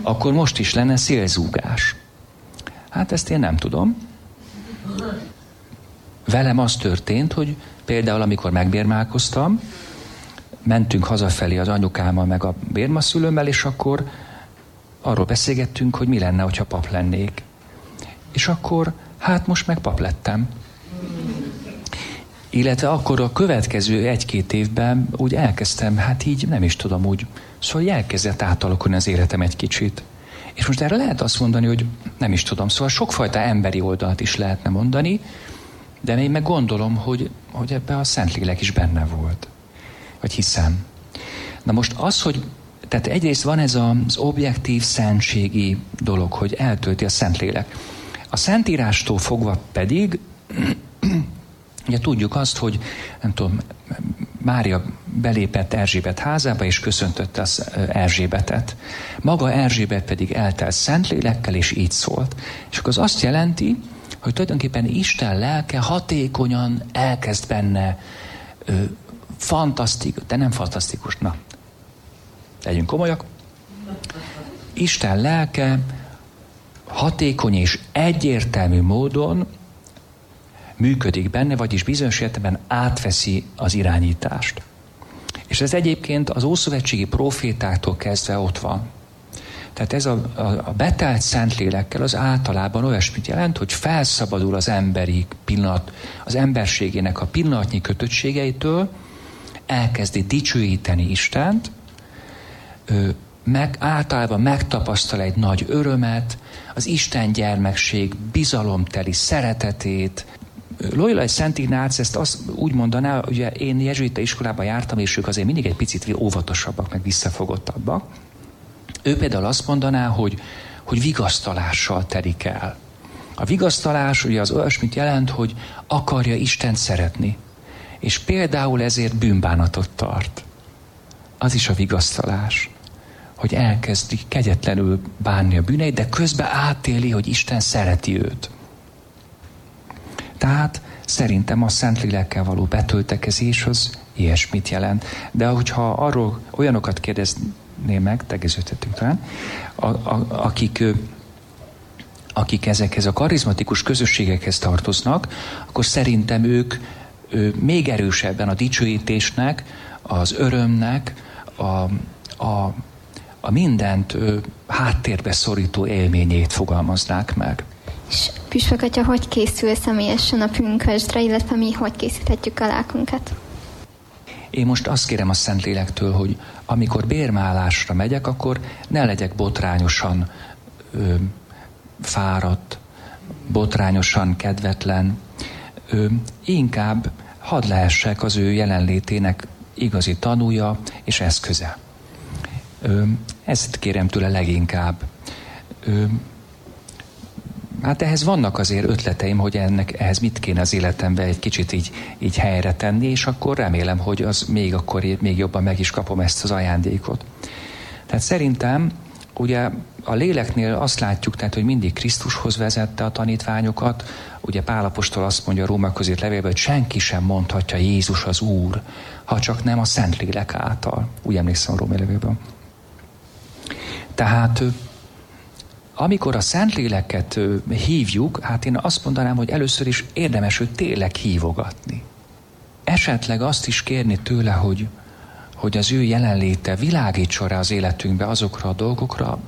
akkor most is lenne szélzúgás. Hát ezt én nem tudom. Velem az történt, hogy például amikor megbérmálkoztam, mentünk hazafelé az anyukámmal meg a bérmaszülőmmel, és akkor arról beszélgettünk, hogy mi lenne, hogyha pap lennék. És akkor, hát most meg pap lettem. Illetve akkor a következő 1-2 évben úgy elkezdtem, hát így nem is tudom úgy, szóval elkezdett átalakulni az életem egy kicsit. És most erre lehet azt mondani, hogy nem is tudom, szóval sokfajta emberi oldalt is lehetne mondani, de én meg gondolom, hogy ebben a Szentlélek is benne volt. Vagy hiszem. Na most az, hogy tehát egyrészt van ez az objektív szentségi dolog, hogy eltölti a Szentlélek. A Szentírástól fogva pedig ugye tudjuk azt, hogy nem tudom, Mária belépett Erzsébet házába, és köszöntötte az Erzsébetet. Maga Erzsébet pedig eltelt Szentlélekkel, és így szólt. És akkor az azt jelenti, hogy tulajdonképpen Isten lelke hatékonyan elkezd benne fantasztikus, de nem fantasztikus, na, legyünk komolyak. Isten lelke hatékony és egyértelmű módon működik benne, vagyis bizonyos értelemben átveszi az irányítást. És ez egyébként az ószövetségi profétáktól kezdve ott van. Tehát ez a betelt Szentlélekkel az általában olyasmit jelent, hogy felszabadul az emberi pillanat, az emberségének a pillanatnyi kötöttségeitől, elkezdi dicsőíteni Istent, általában megtapasztal egy nagy örömet, az Isten gyermekség bizalomteli szeretetét. Loyola Szent Ignác ezt azt úgy mondaná, ugye én jezsuita iskolában jártam, és ők azért mindig egy picit óvatosabbak, meg visszafogottabbak. Ő például azt mondaná, hogy vigasztalással telik el. A vigasztalás ugye az olyasmit jelent, hogy akarja Istent szeretni. És például ezért bűnbánatot tart. Az is a vigasztalás. Hogy elkezdi kegyetlenül bánni a bűneit, de közben átéli, hogy Isten szereti őt. Tehát szerintem a Szentlélekkel való betöltekezés az ilyesmit jelent. De hogyha arról olyanokat kérdezné meg, tegeződhetünk talán, akik ezekhez a karizmatikus közösségekhez tartoznak, akkor szerintem ők még erősebben a dicsőítésnek, az örömnek, a mindent háttérbe szorító élményét fogalmaznák meg. És Püspök atya, hogy készül személyesen a pünkösdre, illetve mi hogy készíthetjük a lelkünket? Én most azt kérem a Szentlélektől, hogy amikor bérmálásra megyek, akkor ne legyek botrányosan fáradt, botrányosan kedvetlen. Inkább hadd lehessek az ő jelenlétének igazi tanúja és eszköze. Ezt kérem tőle leginkább. Hát ehhez vannak azért ötleteim, hogy ehhez mit kéne az életemben egy kicsit így helyre tenni, és akkor remélem, hogy az még jobban meg is kapom ezt az ajándékot. Tehát szerintem ugye a léleknél azt látjuk, tehát, hogy mindig Krisztushoz vezette a tanítványokat. Ugye Pál apostol azt mondja a Rómaiakhoz írt levélben, hogy senki sem mondhatja Jézus az Úr, ha csak nem a Szentlélek által. Úgy emlékszem a Római levélben. Tehát amikor a Szentléleket hívjuk, hát én azt mondanám, hogy először is érdemes őt tényleg hívogatni. Esetleg azt is kérni tőle, hogy az ő jelenléte világítson rá az életünkbe azokra a dolgokra,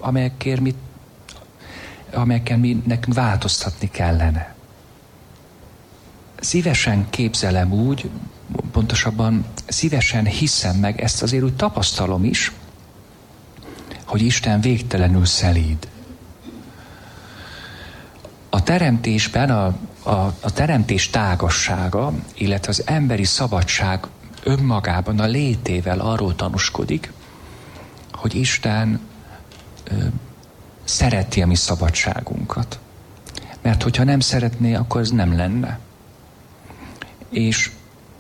amelyekkel mi nekünk változtatni kellene. Szívesen képzelem úgy, pontosabban szívesen hiszem meg, ezt azért úgy tapasztalom is, hogy Isten végtelenül szelíd. A teremtésben a teremtés tágassága, illetve az emberi szabadság önmagában a létével arról tanúskodik, hogy Isten szereti a mi szabadságunkat. Mert hogyha nem szeretné, akkor ez nem lenne. És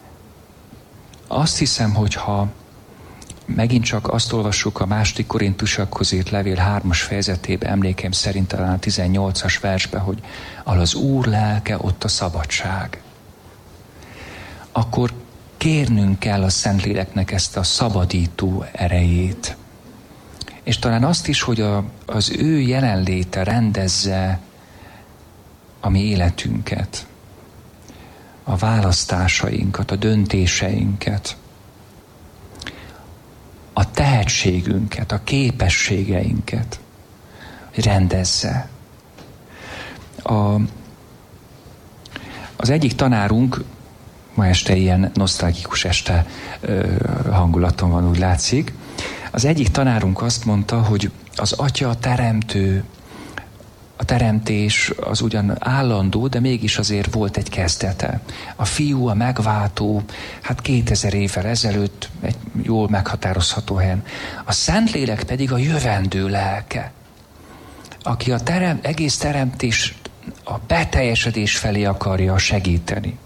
azt hiszem, hogyha megint csak azt olvassuk a 2. Korintusakhoz írt levél 3. fejezetében, emlékeim szerint talán a 18. versben, hogy ahol az Úr lelke, ott a szabadság. Akkor kérnünk kell a Szentléleknek ezt a szabadító erejét. és talán azt is, hogy az ő jelenléte rendezze a mi életünket, a választásainkat, a döntéseinket, a tehetségünket, a képességeinket, hogy rendezze. Az egyik tanárunk, ma este ilyen nosztalgikus este hangulaton van, úgy látszik. Az egyik tanárunk azt mondta, hogy az Atya a teremtő, a teremtés az ugyan állandó, de mégis azért volt egy kezdete. A Fiú a megváltó, hát 2000 évvel ezelőtt egy jól meghatározható helyen. A Szentlélek pedig a jövendő lelke, aki a egész teremtés a beteljesedés felé akarja segíteni.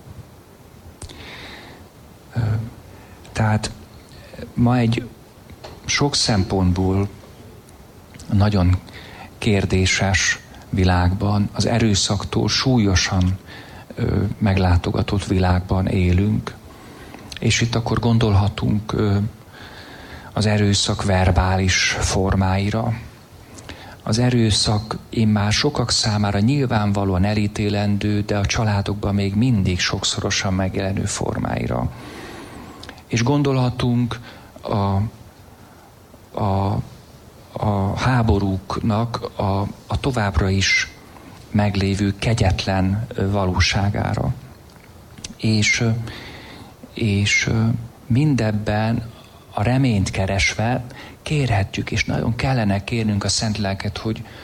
Tehát ma egy sok szempontból nagyon kérdéses világban, az erőszaktól súlyosan meglátogatott világban élünk, és itt akkor gondolhatunk az erőszak verbális formáira. Az erőszak immár sokak számára nyilvánvalóan elítélendő, de a családokban még mindig sokszorosan megjelenő formáira. És gondolhatunk a háborúknak a továbbra is meglévő kegyetlen valóságára. És mindebben a reményt keresve kérhetjük, és nagyon kellene kérnünk a Szent Lelket,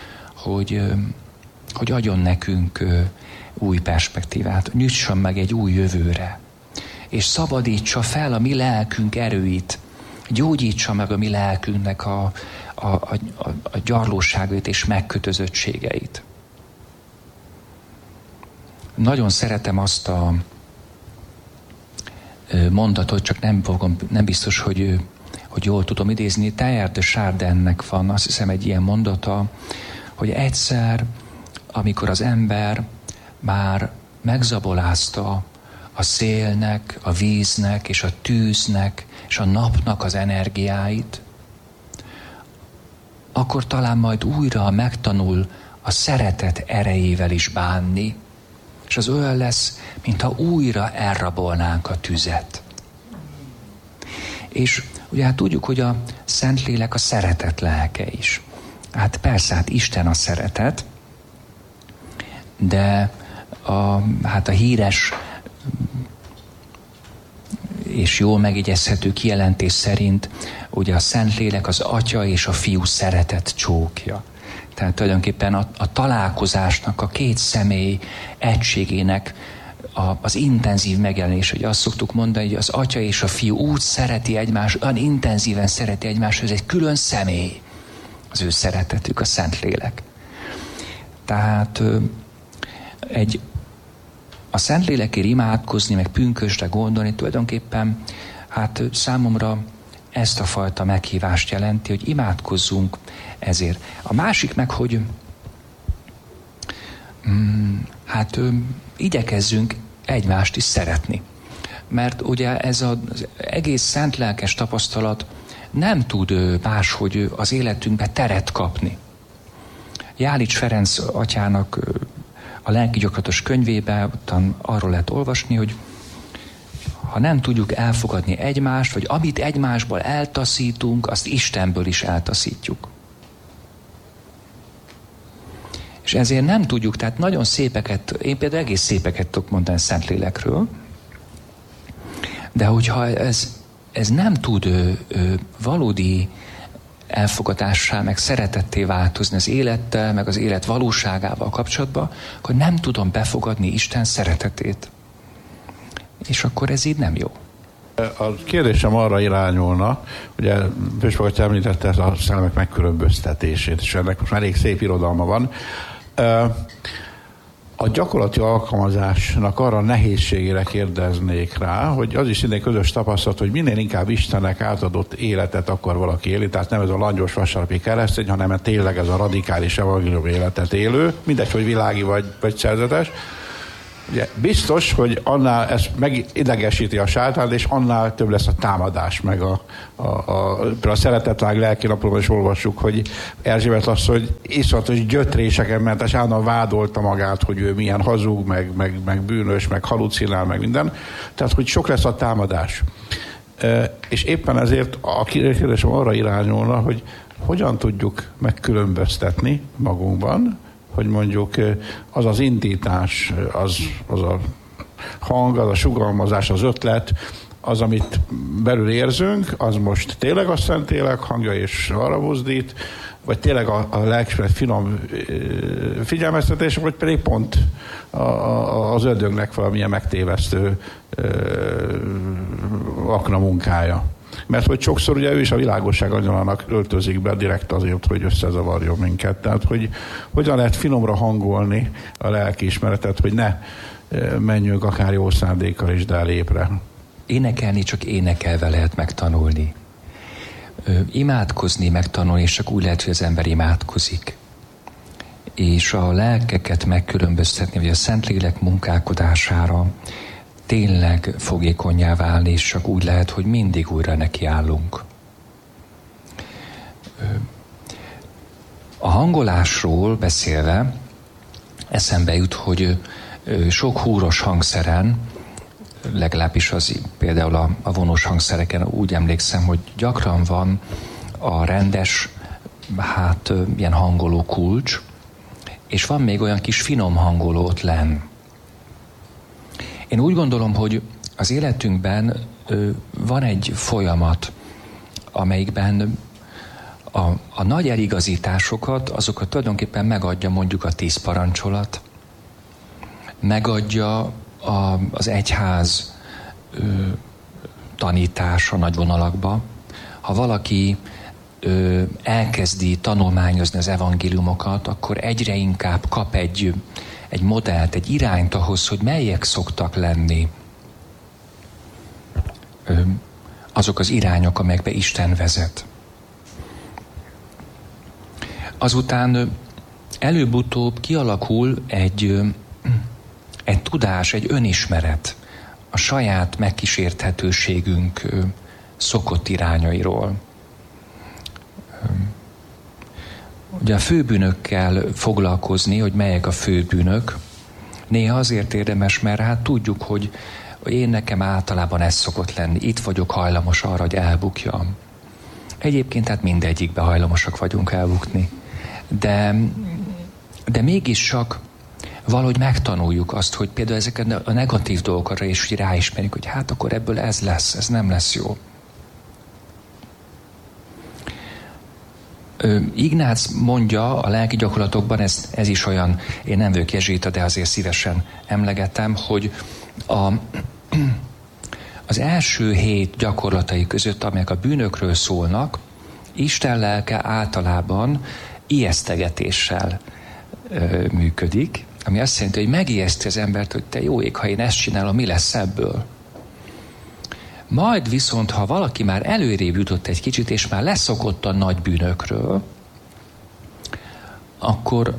hogy adjon nekünk új perspektívát, nyitson meg egy új jövőre, és szabadítsa fel a mi lelkünk erőit, gyógyítsa meg a mi lelkünknek a gyarlóságait és megkötözöttségeit. Nagyon szeretem azt a mondatot, csak nem biztos, hogy jól tudom idézni. Teilhard de Chardinnek van, azt hiszem, egy ilyen mondata, hogy egyszer, amikor az ember már megzabolázta a szélnek, a víznek és a tűznek és a napnak az energiáit, akkor talán majd újra megtanul a szeretet erejével is bánni, és az olyan lesz, mintha újra elrabolnánk a tüzet. És ugye hát tudjuk, hogy a Szentlélek a szeretet lelke is. Hát persze, hát Isten a szeretet, de a híres és jól megjegyezhető kijelentés szerint ugye a Szentlélek az Atya és a Fiú szeretet csókja. Tehát tulajdonképpen a találkozásnak, a két személy egységének az intenzív megjelenés, hogy azt szoktuk mondani, hogy az Atya és a Fiú úgy szereti egymást, olyan intenzíven szereti egymást, hogy ez egy külön személy, az ő szeretetük, a Szentlélek. Tehát a Szentlélekért imádkozni, meg pünkösdre gondolni tulajdonképpen, hát számomra ezt a fajta meghívást jelenti, hogy imádkozzunk ezért. A másik meg, hogy igyekezzünk egymást is szeretni. Mert ugye ez az egész szentlelkes tapasztalat nem tud máshogy az életünkbe teret kapni. Jálics Ferenc atyának a lelki gyakorlatos könyvében arról lehet olvasni, hogy ha nem tudjuk elfogadni egymást, vagy amit egymásból eltaszítunk, azt Istenből is eltaszítjuk. És ezért nem tudjuk, tehát nagyon szépeket, én például egész szépeket tudok mondani Szentlélekről, de hogyha ez nem tud valódi elfogadássá, meg szeretetté változni az élettel, meg az élet valóságával kapcsolatban, akkor nem tudom befogadni Isten szeretetét. És akkor ez így nem jó. A kérdésem arra irányulna, ugye Püspök atya említette a szellemek megkülönböztetését, és ennek most már elég szép irodalma van. A gyakorlati alkalmazásnak arra nehézségére kérdeznék rá, hogy az is szintén közös tapasztalat, hogy minél inkább Istennek átadott életet akar valaki élni, tehát nem ez a langyos vasárnapi keresztény, hanem tényleg ez a radikális evangélium életet élő, mindegy, hogy világi vagy szerzetes. Ugye biztos, hogy annál ez megidegesíti a sátán, és annál több lesz a támadás, meg a Szeretetlág lelkilapról is olvassuk, hogy Erzsébet asszony iszonyatos gyötréseken ment, és állandóan vádolta magát, hogy ő milyen hazug, meg bűnös, meg halucinál, meg minden. Tehát, hogy sok lesz a támadás. És éppen ezért a kérdésem arra irányulna, hogy hogyan tudjuk megkülönböztetni magunkban, hogy mondjuk az az indítás, az a hang, az a sugalmazás, az ötlet, az, amit belül érzünk, az most tényleg a Szentlélek hangja és arra buzdít, vagy tényleg a lelkismeret finom figyelmeztetés, vagy pedig pont az ördögnek valamilyen megtévesztő akna munkája. Mert hogy sokszor ugye ő is a világosság angyalának öltözik be direkt azért, hogy összezavarjon minket. Tehát, hogy hogyan lehet finomra hangolni a lelkiismeretet, hogy ne menjünk akár jó szándékkal is, de elépre. Énekelni csak énekelve lehet megtanulni. Imádkozni megtanulni, és csak úgy lehet, hogy az ember imádkozik. És a lelkeket megkülönböztetni, vagy a Szentlélek munkálkodására tényleg fogékonnyá válni, és csak úgy lehet, hogy mindig újra nekiállunk. A hangolásról beszélve eszembe jut, hogy sok húros hangszeren, legalábbis az például a vonós hangszereken úgy emlékszem, hogy gyakran van a rendes, ilyen hangoló kulcs, és van még olyan kis finom hangoló ott lenn. Én úgy gondolom, hogy az életünkben van egy folyamat, amelyikben a nagy eligazításokat, azokat tulajdonképpen megadja mondjuk a 10 parancsolat, megadja az egyház tanítása nagy vonalakba. Ha valaki elkezdi tanulmányozni az evangéliumokat, akkor egyre inkább kap egy modellt, egy irányt ahhoz, hogy melyek szoktak lenni azok az irányok, amelyekbe Isten vezet. Azután előbb-utóbb kialakul egy tudás, egy önismeret a saját megkísérthetőségünk szokott irányairól. Ugye a főbűnökkel foglalkozni, hogy melyek a főbűnök, néha azért érdemes, mert hát tudjuk, hogy én nekem általában ez szokott lenni. Itt vagyok hajlamos arra, hogy elbukjam. Egyébként hát mindegyikben hajlamosak vagyunk elbukni. De mégis csak valahogy megtanuljuk azt, hogy például ezeket a negatív dolgokra is ráismerjük, hogy hát akkor ebből ez lesz, ez nem lesz jó. Ignác mondja a lelki gyakorlatokban, ez is olyan, én nem vagyok jezsuita, de azért szívesen emlegetem, hogy az első 7 gyakorlatai között, amelyek a bűnökről szólnak, Isten lelke általában ijesztegetéssel működik, ami azt jelenti, hogy megijeszti az embert, hogy te jó ég, ha én ezt csinálom, mi lesz ebből? Majd viszont, ha valaki már előrébb jutott egy kicsit, és már leszokott a nagy bűnökről, akkor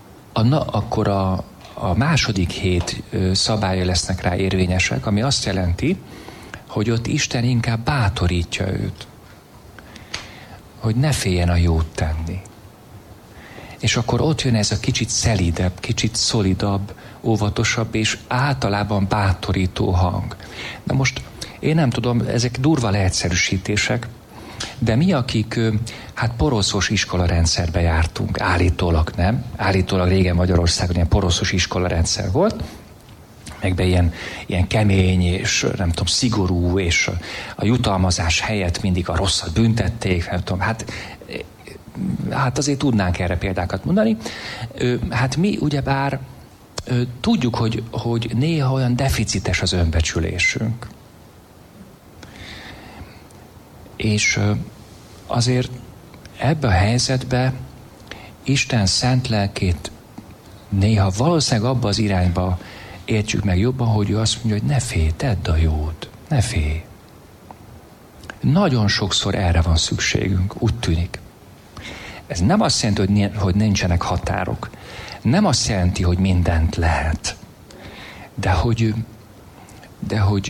a második 7 szabálya lesznek rá érvényesek, ami azt jelenti, hogy ott Isten inkább bátorítja őt, hogy ne féljen a jót tenni. És akkor ott jön ez a kicsit szelídebb, kicsit szolidabb, óvatosabb és általában bátorító hang. Na most én nem tudom, ezek durva leegyszerűsítések, de mi, akik poroszos iskolarendszerbe jártunk, állítólag nem, állítólag régen Magyarországon ilyen poroszos iskolarendszer volt, megben ilyen kemény és nem tudom, szigorú, és a jutalmazás helyett mindig a rosszat büntették, nem tudom, hát azért tudnánk erre példákat mondani. Hát mi ugyebár tudjuk, hogy néha olyan deficites az önbecsülésünk. És azért ebbe a helyzetbe Isten szent lelkét néha valószínűleg abba az irányba értsük meg jobban, hogy ő azt mondja, hogy ne félj, tedd a jót, ne félj. Nagyon sokszor erre van szükségünk, úgy tűnik. Ez nem azt jelenti, hogy nincsenek határok. Nem azt jelenti, hogy mindent lehet. de hogy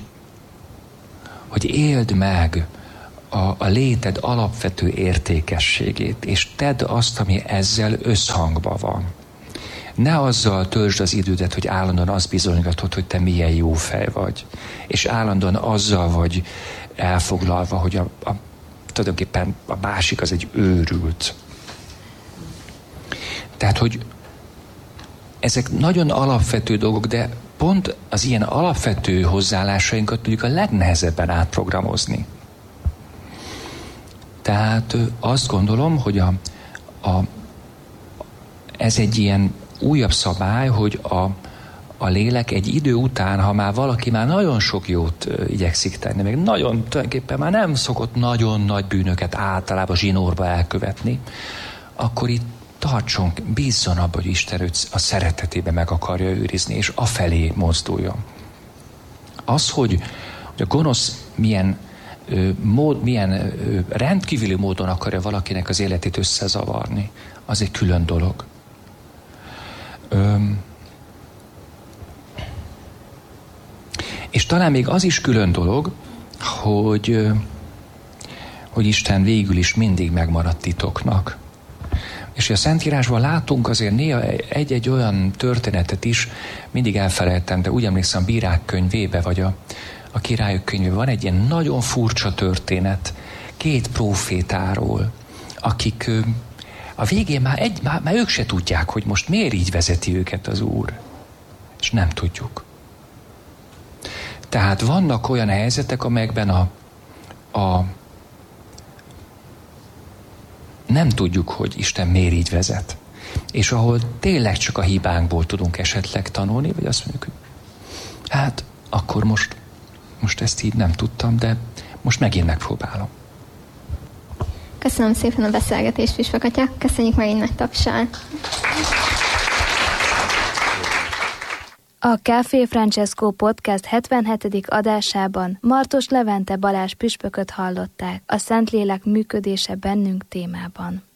éld meg a léted alapvető értékességét, és tedd azt, ami ezzel összhangban van. Ne azzal töltsd az idődet, hogy állandóan azt bizonygatod, hogy te milyen jó fej vagy. És állandóan azzal vagy elfoglalva, hogy tulajdonképpen a másik az egy őrült. Tehát, hogy ezek nagyon alapvető dolgok, de pont az ilyen alapvető hozzáállásainkat tudjuk a legnehezebben átprogramozni. Tehát azt gondolom, hogy ez egy ilyen újabb szabály, hogy a lélek egy idő után, ha már valaki már nagyon sok jót igyekszik tenni, meg nagyon, tulajdonképpen már nem szokott nagyon nagy bűnöket általában zsinórba elkövetni, akkor itt tartson, bízzon abba, hogy Isten őt a szeretetébe meg akarja őrizni, és afelé mozduljon. Az, hogy a gonosz milyen rendkívüli módon akarja valakinek az életét összezavarni, az egy külön dolog. És talán még az is külön dolog, hogy Isten végül is mindig megmaradt titoknak. És a Szentírásban látunk azért néha egy-egy olyan történetet is, mindig elfelejtem, de úgy emlékszem, a Bírák könyvébe, vagy a Királyok könyvében van egy ilyen nagyon furcsa történet 2 prófétáról, akik a végén már ők se tudják, hogy most miért így vezeti őket az Úr. És nem tudjuk. Tehát vannak olyan helyzetek, amelyekben nem tudjuk, hogy Isten miért így vezet. És ahol tényleg csak a hibánkból tudunk esetleg tanulni, vagy azt mondjuk, hogy hát akkor most ezt így nem tudtam, de most megint megpróbálom. Köszönöm szépen a beszélgetést, Püspök atya. Köszönjük meg egy nagy tapsal. A Café Francesco Podcast 77. adásában Martos Levente Balázs püspököt hallották a Szentlélek működése bennünk témában.